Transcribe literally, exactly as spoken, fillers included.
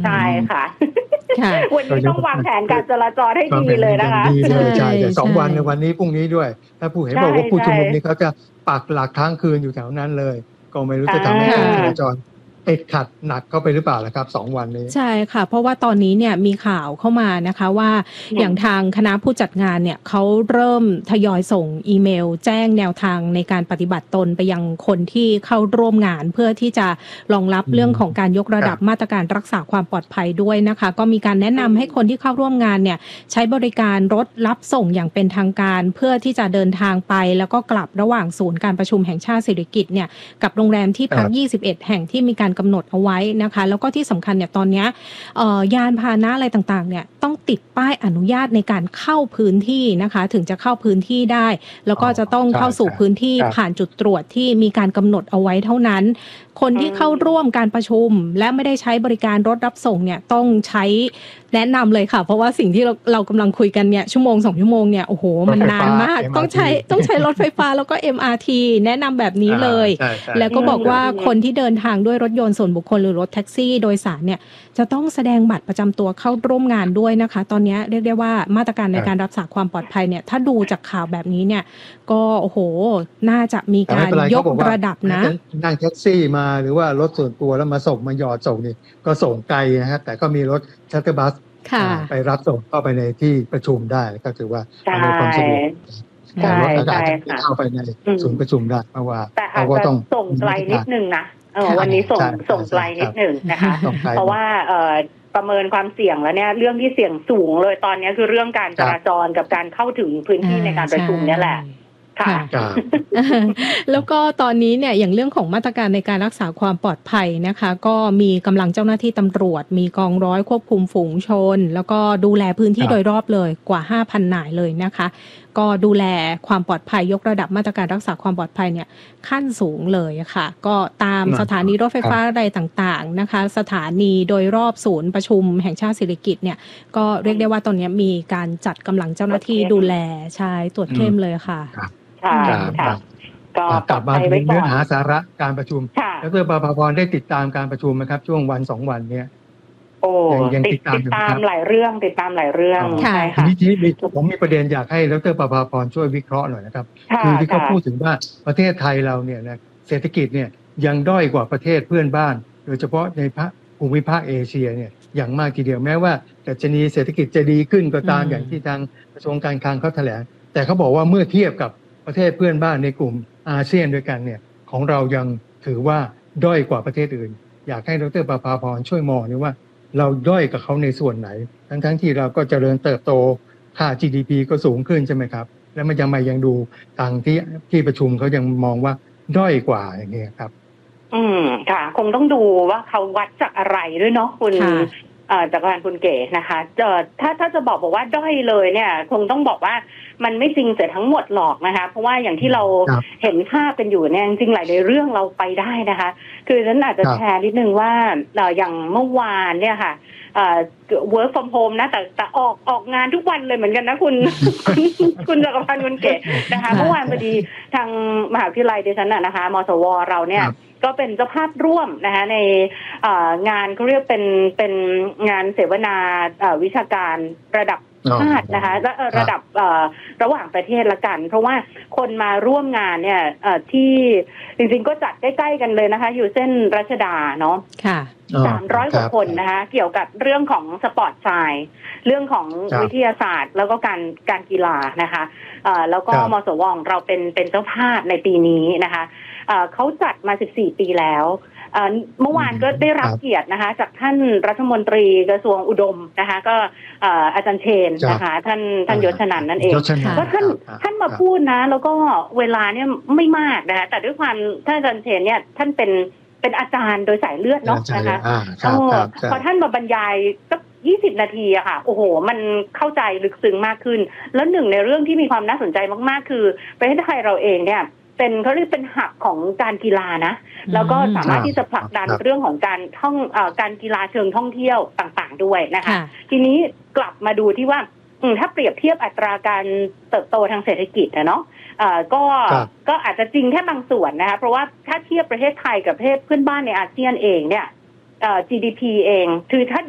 ใช่ค่ะวันนี้ต้องวางแผนการจราจรให้ดีเลยนะคะดีเลยใช่แต่สองวันในวันนี้พรุ่งนี้ด้วยถ้าผู้เห็นบอกว่าผู้ชุมนุมนี้เขาจะปักหลักค้างคืนอยู่แถวนั้นเลยก็ไม่รู้จะทำให้การจราจรติดขัดหนักเข้าไปหรือเปล่าล่ะครับสองวันนี้ใช่ค่ะเพราะว่าตอนนี้เนี่ยมีข่าวเข้ามานะคะว่าอย่างทางคณะผู้จัดงานเนี่ยเขาเริ่มทยอยส่งอีเมลแจ้งแนวทางในการปฏิบัติตนไปยังคนที่เข้าร่วมงานเพื่อที่จะรองรับเรื่องของการยกระดับมาตรการรักษาความปลอดภัยด้วยนะคะก็มีการแนะนำให้คนที่เข้าร่วมงานเนี่ยใช้บริการรถรับส่งอย่างเป็นทางการเพื่อที่จะเดินทางไปแล้วก็กลับระหว่างศูนย์การประชุมแห่งชาติสิริกิติ์เนี่ยกับโรงแรมที่พักยี่สิบเอ็ดแห่งที่มีการกำหนดเอาไว้นะคะแล้วก็ที่สำคัญเนี่ยตอนนี้ยานพาหนะอะไรต่างๆเนี่ยต้องติดป้ายอนุญาตในการเข้าพื้นที่นะคะถึงจะเข้าพื้นที่ได้แล้วก็จะต้องเข้าสู่พื้นที่ผ่านจุดตรวจที่มีการกำหนดเอาไว้เท่านั้นคนที่เข้าร่วมการประชุมและไม่ได้ใช้บริการรถรับส่งเนี่ยต้องใช้แนะนำเลยค่ะเพราะว่าสิ่งที่เราเรากำลังคุยกันเนี่ยชั่วโมงสองชั่วโมงเนี่ยโอ้โหมันนานมากต้องใช้ต้องใช้รถไฟฟ้าแล้วก็ เอ็ม อาร์ ที แนะนำแบบนี้เลยแล้วก็บอกว่าคนที่เดินทางด้วยรถยนต์ส่วนบุคคลหรือรถแท็กซี่โดยสารเนี่ยจะต้องแสดงบัตรประจำตัวเข้าร่วมงานด้วยนะคะตอนนี้เรียกได้ว่ามาตรการในการรักษาความปลอดภัยเนี่ยถ้าดูจากข่าวแบบนี้เนี่ยก็โอ้โหน่าจะมีการยกระดับนะนั่งแท็กซี่มาหรือว่ารถส่วนตัวแล้วมาส่งมาหยอดส่งนี่ก็ส่งไกลนะฮะแต่ก็มีรถชัตเตอร์บัสไปรับส่งเข้าไปในที่ประชุมได้ก็ถือว่ามีความสะดวกรถอากาศจะเข้าไปในศูนย์ประชุมได้เพราะว่าเขาก็ต้องส่งไกลนิดนึงนะวันนี้ส่งส่งไกลนิดนึงนะคะเพราะว่าประเมินความเสี่ยงแล้วเนี่ยเรื่องที่เสี่ยงสูงเลยตอนนี้คือเรื่องการจราจรกับการเข้าถึงพื้นที่ในการประชุมนี่แหละค่ะแล้วก็ตอนนี้เนี่ยอย่างเรื่องของมาตรการในการรักษาความปลอดภัยนะคะก็มีกำลังเจ้าหน้าที่ตำรวจมีกองร้อยควบคุมฝูงชนแล้วก็ดูแลพื้นที่โดยรอบเลยกว่า ห้าพัน นายเลยนะคะก็ดูแลความปลอดภัยยกระดับมาตรการรักษาความปลอดภัยเนี่ยขั้นสูงเลยค่ะก็ตามสถานีรถไฟฟ้าอะไรต่างๆนะคะสถานีโดยรอบศูนย์ประชุมแห่งชาติสิริกิติ์เนี่ยก็เรียกได้ว่าตอนนี้มีการจัดกำลังเจ้าหน้าที่ดูแลใช้ตรวจเข้มเลยค่ะค่ะค่ะก็กลับมาถึงเนื้อหาสาระการประชุมดร.ประภาพรได้ติดตามการประชุมไหมครับช่วงวันสองวันเนี้ยโอ้ยังติดตามติดตามหลายเรื่องติดตามหลายเรื่องใช่ค่ะทีนี้ผมมีประเด็นอยากให้ดร.ประภาพรช่วยวิเคราะห์หน่อยนะครับคือที่เขาพูดถึงว่าประเทศไทยเราเนี่ยนะเศรษฐกิจเนี่ยยังด้อยกว่าประเทศเพื่อนบ้านโดยเฉพาะในภูมิภาคเอเชียเนี่ยอย่างมากทีเดียวแม้ว่าดัชนีเศรษฐกิจจะดีขึ้นก็ตามอย่างที่ทางกระทรวงการคลังเขาแถลงแต่เขาบอกว่าเมื่อเทียบกับประเทศเพื่อนบ้านในกลุ่มอาเซียนด้วยกันเนี่ยของเรายังถือว่าด้อยกว่าประเทศอื่นอยากให้ดร.ประภาพรช่วยมองนี่ว่าเราด้อยกับเขาในส่วนไหนทั้งๆที่เราก็เจริญเติบโตค่า จี ดี พี ก็สูงขึ้นใช่ไหมครับแล้วมันยังมายังดูทางที่ที่ประชุมเขายังมองว่าด้อยกว่าอย่างนี้ครับอืมค่ะคงต้องดูว่าเขาวัดจากอะไรด้วยเนาะคุณจากการคุณเก๋นะคะถ้าถ้าจะบอกบอกว่าด้อยเลยเนี่ยคงต้องบอกว่ามันไม่จริงเสียทั้งหมดหรอกนะคะเพราะว่าอย่างที่เราเห็นภาพกันอยู่เนี่ยจริงๆหลายในเรื่องเราไปได้นะคะคือฉันอาจจะแชร์นิดนึงว่าอย่างเมื่อวานเนี่ยค่ะwork from home นะแต่แต่ออกออกงานทุกวันเลยเหมือนกันนะคุณคุณจักรพันธ์คุณเก๋นะคะเมื่อวานพอดีทางมหาวิทยาลัยดิฉันนะคะมสวเราเนี่ยก็เป็นเจ้าภาพร่วมนะคะในงานเขาเรียกเป็นเป็นงานเสวนาวิชาการระดับชาตินะคะและระดับระหว่างประเทศละกันเพราะว่าคนมาร่วมงานเนี่ยที่จริงๆก็จัดใกล้ๆกันเลยนะคะอยู่เส้นรัชดาเนาะสามร้อยกว่าคนนะคะเกี่ยวกับเรื่องของสปอร์ตไซน์เรื่องของวิทยาศาสตร์แล้วก็การการกีฬานะคะแล้วก็มสวเราเป็นเป็นเจ้าภาพในปีนี้นะคะเขาจัดมาสิบสี่ปีแล้วเมื่อวานก็ได้รับเกียรตินะคะจากท่านรัฐมนตรีกระทรวงอุดมนะคะก็อาจารย์เชนนะคะท่านท่านยศนันท์นั่นเองก็ท่านท่านมาพูดนะแล้วก็เวลาเนี่ยไม่มากนะคะแต่ด้วยความท่านอาจารย์เชนเนี่ยท่านเป็นเป็นอาจารย์โดยสายเลือดเนาะนะคะพอท่านมาบรรยายสักยี่สิบนาทีอะค่ะโอ้โหมันเข้าใจลึกซึ้งมากขึ้นแล้วหนึ่งในเรื่องที่มีความน่าสนใจมากๆคือประเทศไทยเราเองเนี่ยเป็นเขาเรียกเป็นหับของการกีฬานะแล้วก็สามารถที่จะผลักดันเรื่องของการท่องเอ่อการกีฬาเชิงท่องเที่ยวต่างๆด้วยนะคะทีนี้กลับมาดูที่ว่าถ้าเปรียบเทียบอัตราการเติบโตทางเศรษฐกิจนะเนาะเอ่อก็ก็อาจจะจริงแค่บางส่วนนะคะเพราะว่าถ้าเทียบประเทศไทยกับประเทศเพื่อนบ้านในอาเซียนเองเนี่ยเอ่อ จี ดี พี เองคือถ้า